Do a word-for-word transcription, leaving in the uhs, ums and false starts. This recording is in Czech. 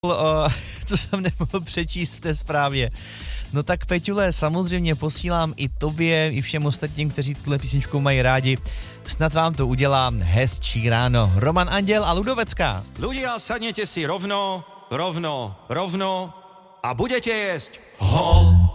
O, co jsem nemohl přečíst v té zprávě. No tak Peťule, samozřejmě posílám i tobě, i všem ostatním, kteří tuhle písničku mají rádi. Snad vám to udělá hezčí ráno. Roman Anděl a Ludovecká. Ľudia, sadnete si rovno, rovno, rovno a budete jesť hol.